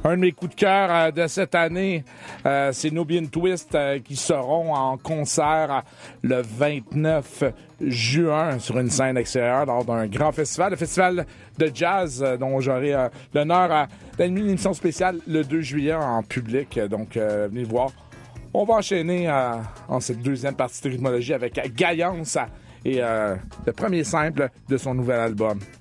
Un de mes coups de cœur de cette année, c'est Nubian Twist qui seront en concert le 29 juin sur une scène extérieure lors d'un grand festival, le festival de jazz dont j'aurai l'honneur d'animer une émission spéciale le 2 juillet en public. Donc, venez voir. On va enchaîner en cette deuxième partie de rythmologie avec Gaillance et le premier simple de son nouvel album.